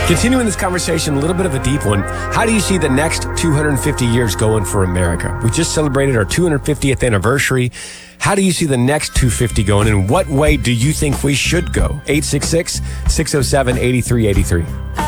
Continuing this conversation, a little bit of a deep one. How do you see the next 250 years going for America? We just celebrated our 250th anniversary. How do you see the next 250 going, and what way do you think we should go? 866-607-8383.